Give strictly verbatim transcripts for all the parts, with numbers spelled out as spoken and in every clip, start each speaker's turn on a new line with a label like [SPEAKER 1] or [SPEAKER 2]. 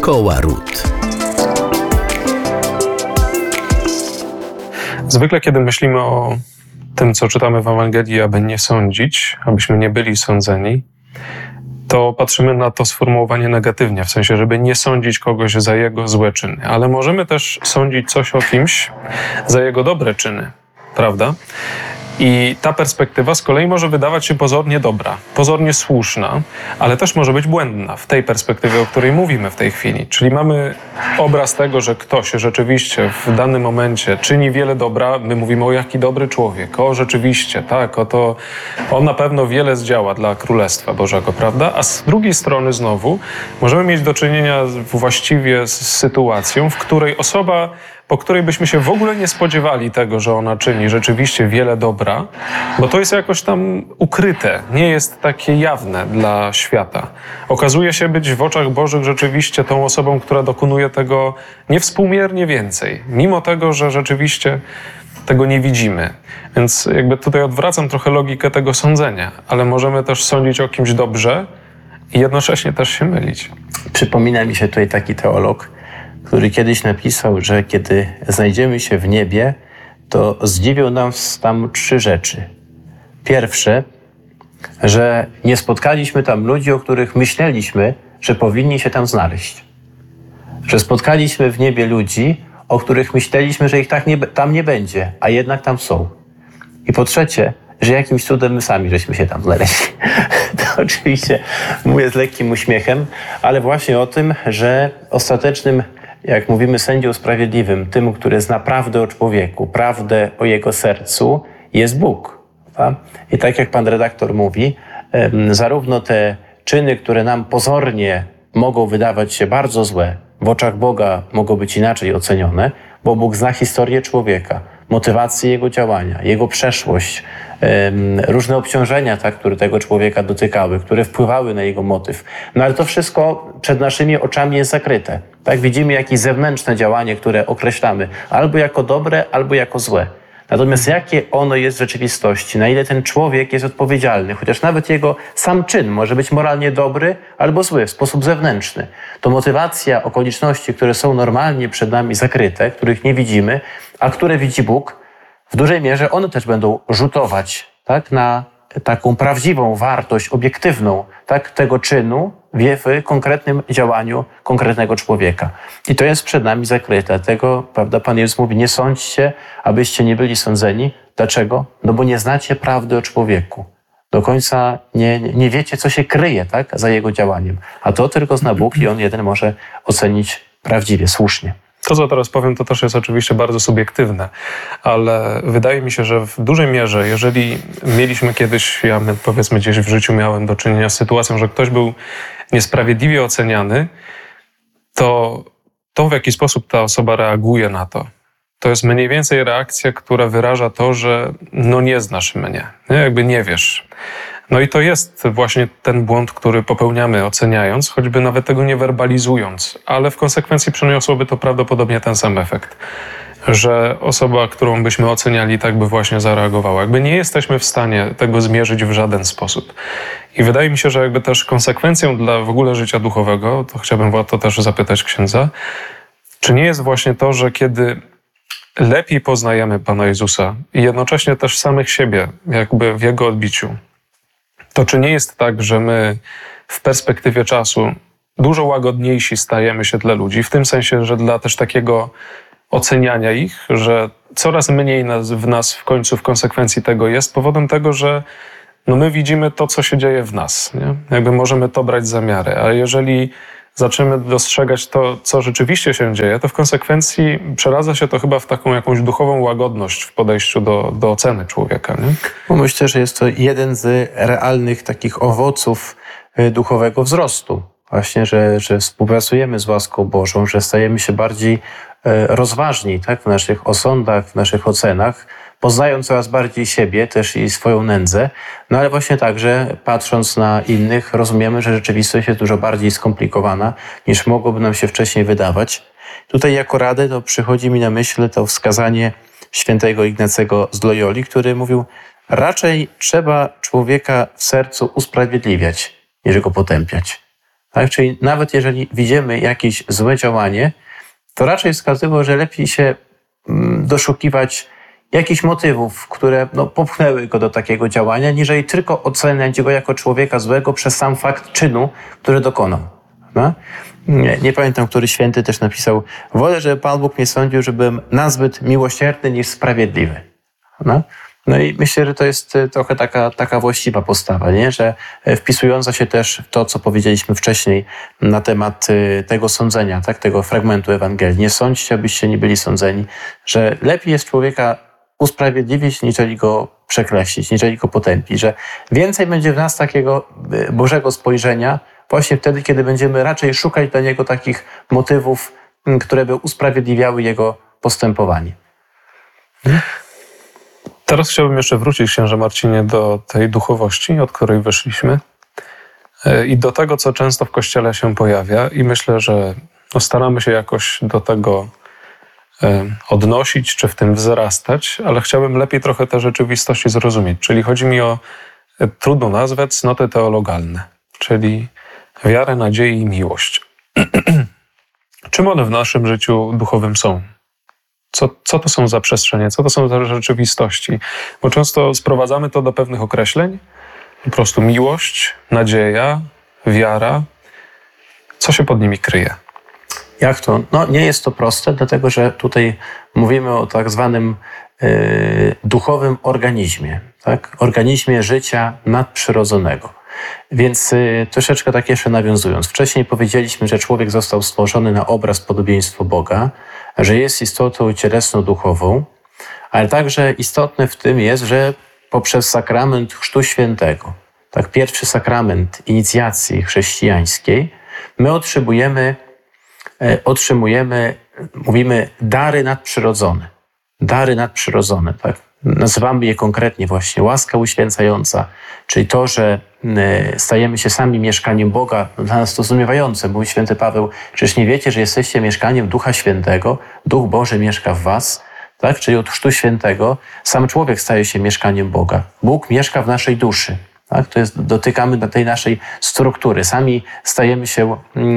[SPEAKER 1] Szkoła Ród.
[SPEAKER 2] Zwykle, kiedy myślimy o tym, co czytamy w Ewangelii, aby nie sądzić, abyśmy nie byli sądzeni, to patrzymy na to sformułowanie negatywnie, w sensie, żeby nie sądzić kogoś za jego złe czyny. Ale możemy też sądzić coś o kimś za jego dobre czyny, prawda? I ta perspektywa z kolei może wydawać się pozornie dobra, pozornie słuszna, ale też może być błędna w tej perspektywie, o której mówimy w tej chwili. Czyli mamy obraz tego, że ktoś rzeczywiście w danym momencie czyni wiele dobra, my mówimy, o jaki dobry człowiek, o rzeczywiście, tak, o to on na pewno wiele zdziała dla Królestwa Bożego, prawda? A z drugiej strony znowu możemy mieć do czynienia właściwie z sytuacją, w której osoba, po której byśmy się w ogóle nie spodziewali tego, że ona czyni rzeczywiście wiele dobra, bo to jest jakoś tam ukryte, nie jest takie jawne dla świata. Okazuje się być w oczach Bożych rzeczywiście tą osobą, która dokonuje tego niewspółmiernie więcej, mimo tego, że rzeczywiście tego nie widzimy. Więc jakby tutaj odwracam trochę logikę tego sądzenia, ale możemy też sądzić o kimś dobrze i jednocześnie też się mylić.
[SPEAKER 3] Przypomina mi się tutaj taki teolog, który kiedyś napisał, że kiedy znajdziemy się w niebie, to zdziwią nas tam trzy rzeczy. Pierwsze, że nie spotkaliśmy tam ludzi, o których myśleliśmy, że powinni się tam znaleźć. Że spotkaliśmy w niebie ludzi, o których myśleliśmy, że ich tak nie, tam nie będzie, a jednak tam są. I po trzecie, że jakimś cudem my sami żeśmy się tam znaleźli. To oczywiście mówię z lekkim uśmiechem, ale właśnie o tym, że ostatecznym, jak mówimy, sędzią sprawiedliwym, tym, który zna prawdę o człowieku, prawdę o jego sercu, jest Bóg. Tak? I tak jak pan redaktor mówi, zarówno te czyny, które nam pozornie mogą wydawać się bardzo złe, w oczach Boga mogą być inaczej ocenione, bo Bóg zna historię człowieka, motywację jego działania, jego przeszłość, różne obciążenia, tak, które tego człowieka dotykały, które wpływały na jego motyw. No ale to wszystko przed naszymi oczami jest zakryte. Tak, widzimy jakieś zewnętrzne działanie, które określamy albo jako dobre, albo jako złe. Natomiast jakie ono jest w rzeczywistości, na ile ten człowiek jest odpowiedzialny, chociaż nawet jego sam czyn może być moralnie dobry albo zły w sposób zewnętrzny, to motywacja, okoliczności, które są normalnie przed nami zakryte, których nie widzimy, a które widzi Bóg, w dużej mierze one też będą rzutować, tak, na taką prawdziwą wartość, obiektywną, tak, tego czynu w konkretnym działaniu konkretnego człowieka. I to jest przed nami zakryte. Tego, prawda, Pan Jezus mówi, nie sądźcie, abyście nie byli sądzeni. Dlaczego? No bo nie znacie prawdy o człowieku. Do końca nie, nie wiecie, co się kryje, tak, za jego działaniem. A to tylko zna Bóg i On jeden może ocenić prawdziwie, słusznie.
[SPEAKER 2] To, co teraz powiem, to też jest oczywiście bardzo subiektywne, ale wydaje mi się, że w dużej mierze, jeżeli mieliśmy kiedyś, ja powiedzmy gdzieś w życiu miałem do czynienia z sytuacją, że ktoś był niesprawiedliwie oceniany, to to, w jaki sposób ta osoba reaguje na to, to jest mniej więcej reakcja, która wyraża to, że no nie znasz mnie, nie? Jakby nie wiesz. No i to jest właśnie ten błąd, który popełniamy oceniając, choćby nawet tego nie werbalizując, ale w konsekwencji przyniosłoby to prawdopodobnie ten sam efekt, że osoba, którą byśmy oceniali, tak by właśnie zareagowała. Jakby nie jesteśmy w stanie tego zmierzyć w żaden sposób. I wydaje mi się, że jakby też konsekwencją dla w ogóle życia duchowego, to chciałbym o to też zapytać księdza, czy nie jest właśnie to, że kiedy lepiej poznajemy Pana Jezusa i jednocześnie też samych siebie, jakby w Jego odbiciu, to czy nie jest tak, że my w perspektywie czasu dużo łagodniejsi stajemy się dla ludzi, w tym sensie, że dla też takiego oceniania ich, że coraz mniej nas, w nas w końcu w konsekwencji tego jest powodem tego, że no my widzimy to, co się dzieje w nas. Nie? Jakby możemy to brać za miarę, a jeżeli zaczniemy dostrzegać to, co rzeczywiście się dzieje, to w konsekwencji przeradza się to chyba w taką jakąś duchową łagodność w podejściu do, do oceny człowieka. Nie?
[SPEAKER 3] Bo myślę, że jest to jeden z realnych takich owoców duchowego wzrostu. Właśnie, że, że współpracujemy z łaską Bożą, że stajemy się bardziej rozważni, tak, w naszych osądach, w naszych ocenach, poznając coraz bardziej siebie też i swoją nędzę, no ale właśnie także patrząc na innych rozumiemy, że rzeczywistość jest dużo bardziej skomplikowana niż mogłoby nam się wcześniej wydawać. Tutaj jako radę to przychodzi mi na myśl to wskazanie świętego Ignacego z Loyoli, który mówił, raczej trzeba człowieka w sercu usprawiedliwiać, niż go potępiać. Tak? Czyli nawet jeżeli widzimy jakieś złe działanie, to raczej wskazywało, że lepiej się doszukiwać jakichś motywów, które no, popchnęły go do takiego działania, niżeli tylko oceniać go jako człowieka złego przez sam fakt czynu, który dokonał. No? Nie, nie pamiętam, który święty też napisał: wolę, żeby Pan Bóg mnie sądził, że byłem nazbyt miłosierny niż sprawiedliwy. No? No i myślę, że to jest trochę taka, taka właściwa postawa, nie? Że wpisująca się też w to, co powiedzieliśmy wcześniej na temat tego sądzenia, tak? Tego fragmentu Ewangelii. Nie sądźcie, abyście nie byli sądzeni, że lepiej jest człowieka usprawiedliwić, niżeli go przekreślić, niżeli go potępić, że więcej będzie w nas takiego Bożego spojrzenia właśnie wtedy, kiedy będziemy raczej szukać dla niego takich motywów, które by usprawiedliwiały jego postępowanie. Hmm?
[SPEAKER 2] Teraz chciałbym jeszcze wrócić, księże Marcinie, do tej duchowości, od której wyszliśmy, i do tego, co często w Kościele się pojawia, i myślę, że no, staramy się jakoś do tego odnosić, czy w tym wzrastać, ale chciałbym lepiej trochę te rzeczywistości zrozumieć. Czyli chodzi mi o trudną nazwę cnoty teologalne, czyli wiarę, nadzieję i miłość. Czym one w naszym życiu duchowym są? Co, co to są za przestrzenie? Co to są za rzeczywistości? Bo często sprowadzamy to do pewnych określeń. Po prostu miłość, nadzieja, wiara. Co się pod nimi kryje?
[SPEAKER 3] Jak to? No nie jest to proste, dlatego że tutaj mówimy o tak zwanym yy, duchowym organizmie, tak? Organizmie życia nadprzyrodzonego. Więc yy, troszeczkę tak jeszcze nawiązując. Wcześniej powiedzieliśmy, że człowiek został stworzony na obraz, podobieństwo Boga, że jest istotą cielesno-duchową, ale także istotne w tym jest, że poprzez sakrament Chrztu Świętego, tak, pierwszy sakrament inicjacji chrześcijańskiej, my otrzymujemy, e, otrzymujemy, mówimy, dary nadprzyrodzone. Dary nadprzyrodzone, tak. Nazywamy je konkretnie właśnie łaska uświęcająca, czyli to, że e, stajemy się sami mieszkaniem Boga. Dla nas to zdumiewające. Mówi święty Paweł: przecież nie wiecie, że jesteście mieszkaniem Ducha Świętego, Duch Boży mieszka w was. Tak? Czyli od Chrztu Świętego sam człowiek staje się mieszkaniem Boga. Bóg mieszka w naszej duszy. Tak? To jest, dotykamy do tej naszej struktury. Sami stajemy się,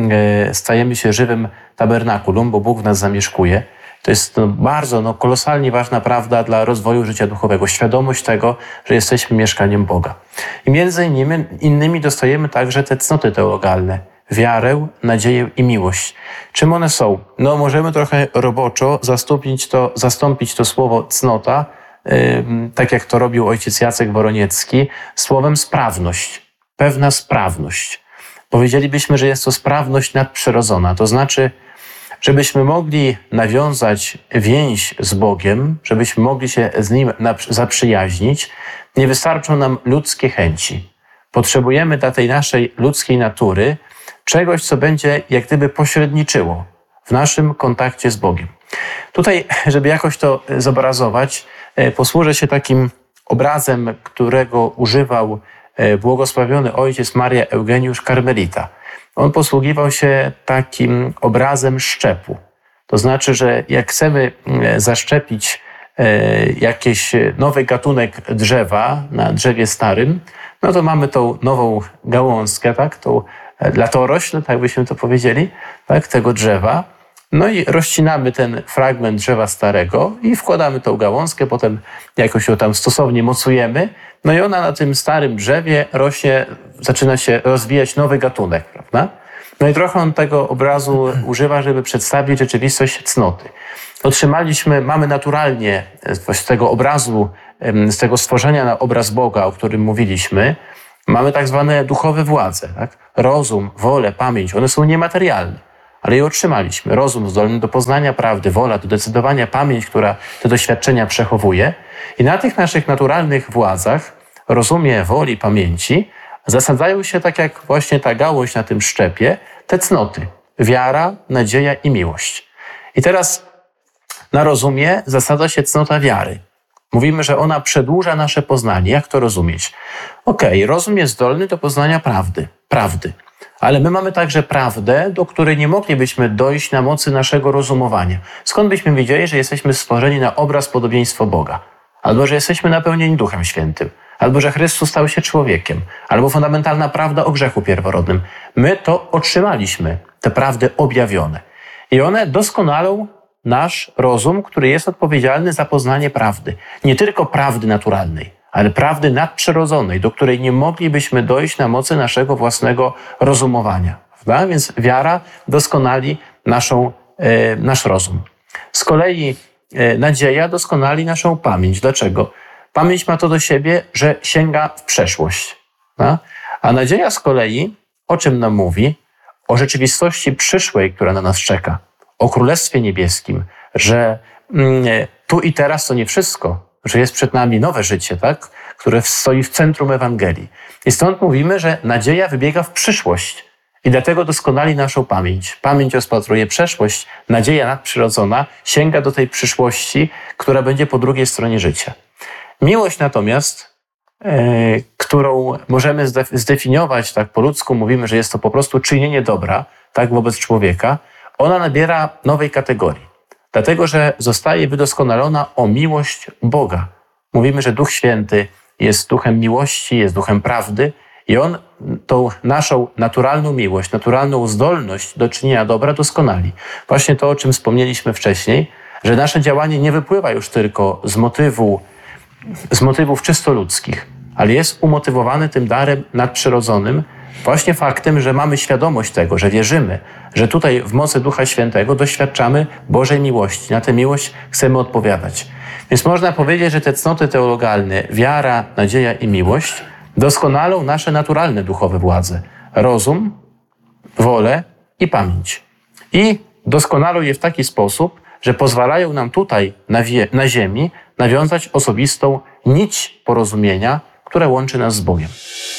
[SPEAKER 3] e, stajemy się żywym tabernakulum, bo Bóg w nas zamieszkuje. To jest no, bardzo, no, kolosalnie ważna prawda dla rozwoju życia duchowego. Świadomość tego, że jesteśmy mieszkaniem Boga. I między innymi, innymi dostajemy także te cnoty teologalne. Wiarę, nadzieję i miłość. Czym one są? No możemy trochę roboczo zastąpić to, zastąpić to słowo cnota, yy, tak jak to robił ojciec Jacek Woroniecki, słowem sprawność. Pewna sprawność. Powiedzielibyśmy, że jest to sprawność nadprzyrodzona. To znaczy, żebyśmy mogli nawiązać więź z Bogiem, żebyśmy mogli się z Nim zaprzyjaźnić, nie wystarczą nam ludzkie chęci. Potrzebujemy dla tej naszej ludzkiej natury czegoś, co będzie jak gdyby pośredniczyło w naszym kontakcie z Bogiem. Tutaj, żeby jakoś to zobrazować, posłużę się takim obrazem, którego używał błogosławiony ojciec Maria Eugeniusz Karmelita. On posługiwał się takim obrazem szczepu. To znaczy, że jak chcemy zaszczepić jakiś nowy gatunek drzewa na drzewie starym, no to mamy tą nową gałązkę, tak, tą latorośl, tak byśmy to powiedzieli, tak, tego drzewa. No i rozcinamy ten fragment drzewa starego i wkładamy tą gałązkę, potem jakoś ją tam stosownie mocujemy, no i ona na tym starym drzewie rośnie, zaczyna się rozwijać nowy gatunek, prawda? No i trochę on tego obrazu używa, żeby przedstawić rzeczywistość cnoty. Otrzymaliśmy, mamy naturalnie z tego obrazu, z tego stworzenia na obraz Boga, o którym mówiliśmy, mamy tak zwane duchowe władze, tak? Rozum, wolę, pamięć, one są niematerialne. Ale je otrzymaliśmy. Rozum zdolny do poznania prawdy, wola do decydowania, pamięć, która te doświadczenia przechowuje. I na tych naszych naturalnych władzach, rozumie, woli, pamięci, zasadzają się, tak jak właśnie ta gałąź na tym szczepie, te cnoty. Wiara, nadzieja i miłość. I teraz na rozumie zasadza się cnota wiary. Mówimy, że ona przedłuża nasze poznanie. Jak to rozumieć? Okej, rozum jest zdolny do poznania prawdy. Prawdy. Ale my mamy także prawdę, do której nie moglibyśmy dojść na mocy naszego rozumowania. Skąd byśmy wiedzieli, że jesteśmy stworzeni na obraz, podobieństwo Boga? Albo że jesteśmy napełnieni Duchem Świętym? albo że Chrystus stał się człowiekiem, albo fundamentalna prawda o grzechu pierworodnym. My to otrzymaliśmy, te prawdy objawione. I one doskonalą nasz rozum, który jest odpowiedzialny za poznanie prawdy. Nie tylko prawdy naturalnej, ale prawdy nadprzyrodzonej, do której nie moglibyśmy dojść na mocy naszego własnego rozumowania. Prawda? Więc wiara doskonali naszą, e, nasz rozum. Z kolei e, nadzieja doskonali naszą pamięć. Dlaczego? Pamięć ma to do siebie, że sięga w przeszłość. Prawda? A nadzieja z kolei o czym nam mówi? O rzeczywistości przyszłej, która na nas czeka. O Królestwie Niebieskim, że mm, tu i teraz to nie wszystko, że jest przed nami nowe życie, tak? Które stoi w centrum Ewangelii. I stąd mówimy, że nadzieja wybiega w przyszłość i dlatego doskonali naszą pamięć. Pamięć rozpatruje przeszłość, nadzieja nadprzyrodzona sięga do tej przyszłości, która będzie po drugiej stronie życia. Miłość natomiast, e, którą możemy zdefiniować, tak po ludzku mówimy, że jest to po prostu czynienie dobra, tak wobec człowieka, ona nabiera nowej kategorii. Dlatego, że zostaje wydoskonalona o miłość Boga. Mówimy, że Duch Święty jest duchem miłości, jest duchem prawdy i On tą naszą naturalną miłość, naturalną zdolność do czynienia dobra doskonali. Właśnie to, o czym wspomnieliśmy wcześniej, że nasze działanie nie wypływa już tylko z motywu, z motywów czysto ludzkich, ale jest umotywowane tym darem nadprzyrodzonym, właśnie faktem, że mamy świadomość tego, że wierzymy, że tutaj w mocy Ducha Świętego doświadczamy Bożej miłości. Na tę miłość chcemy odpowiadać. Więc można powiedzieć, że te cnoty teologalne, wiara, nadzieja i miłość, doskonalą nasze naturalne duchowe władze. Rozum, wolę i pamięć. I doskonalą je w taki sposób, że pozwalają nam tutaj na, wie, na ziemi nawiązać osobistą nić porozumienia, która łączy nas z Bogiem.